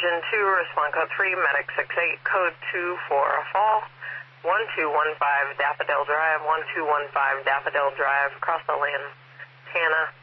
Engine 2, respond code 3, medic 68, code 2 for a fall. 1215 Daffodil Drive, 1215 Daffodil Drive, across the Lantana